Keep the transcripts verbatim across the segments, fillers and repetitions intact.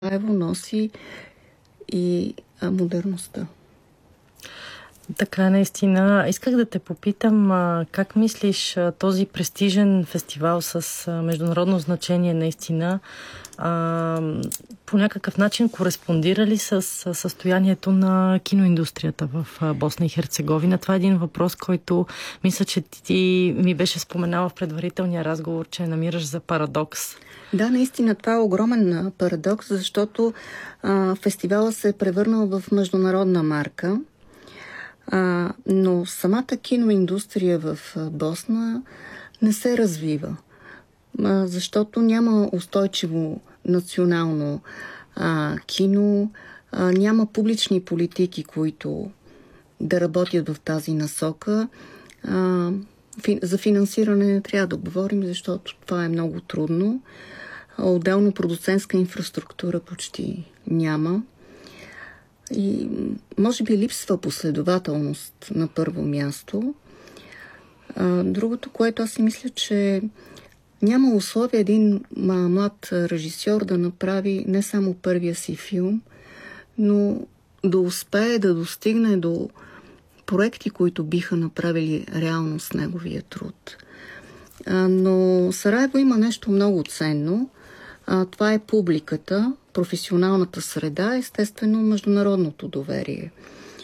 Сараево носи и а, модерността. Така, наистина. Исках да те попитам, а, как мислиш а, този престижен фестивал с а, международно значение наистина а, по някакъв начин кореспондира ли с а, състоянието на киноиндустрията в а, Босна и Херцеговина? Това е един въпрос, който мисля, че ти ми беше споменала в предварителния разговор, че намираш за парадокс. Да, наистина това е огромен парадокс, защото а, фестивала се е превърнал в международна марка. А, но самата киноиндустрия в Босна не се развива, а, защото няма устойчиво национално а, кино, а, няма публични политики, които да работят в тази насока. А, фи, за финансиране не трябва да говорим, защото това е много трудно. Отделно продуцентска инфраструктура почти няма. И може би липсва последователност на първо място. А, другото, което аз си мисля, че няма условие един млад режисьор да направи не само първия си филм, но да успее да достигне до проекти, които биха направили реалност неговия труд. А, но Сараево има нещо много ценно. А, това е публиката, професионалната среда, естествено международното доверие.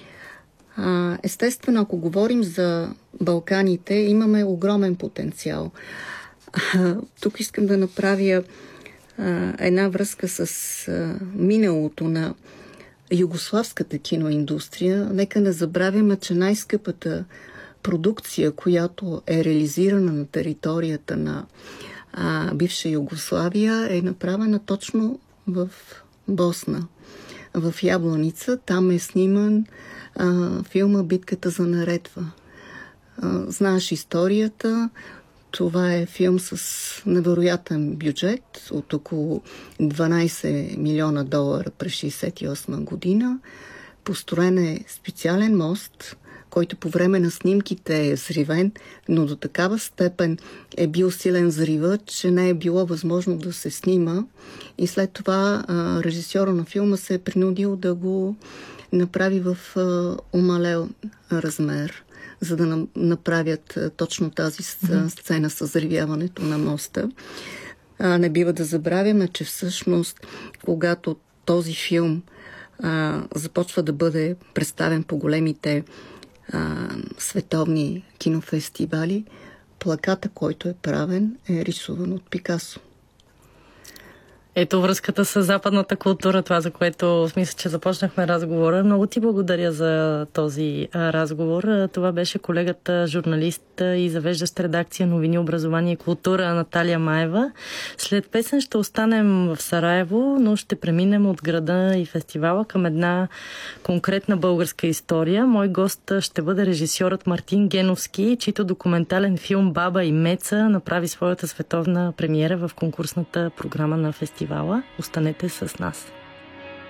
А, естествено, ако говорим за Балканите, имаме огромен потенциал. А, тук искам да направя а, една връзка с а, миналото на югославската киноиндустрия. Нека не забравяме, че най-скъпата продукция, която е реализирана на територията на а, бивша Югославия, е направена точно в Босна, в Ябланица. Там е сниман а, филма "Битката за Неретва". А, знаеш историята. Това е филм с невероятен бюджет от около дванайсет милиона долара през шейсет и осма година. Построен е специален мост, който по време на снимките е взривен, но до такава степен е бил силен взрива, че не е било възможно да се снима. И след това а, режисьора на филма се е принудил да го направи в а, умалел размер, за да на, направят а, точно тази сцена с взривяването на моста. А, не бива да забравяме, че всъщност, когато този филм а, започва да бъде представен по големите А, световни кинофестивали, плаката, който е правен, е рисуван от Пикасо. Ето връзката с западната култура, това, за което мисля, че започнахме разговора. Много ти благодаря за този а, разговор. Това беше колегата, журналист и завеждащ редакция "Новини, образование и култура" Наталия Маева. След песен ще останем в Сараево, но ще преминем от града и фестивала към една конкретна българска история. Мой гост ще бъде режисьорът Мартин Геновски, чийто документален филм "Баба и Меца" направи своята световна премиера в конкурсната програма на фестивала. Останете с нас.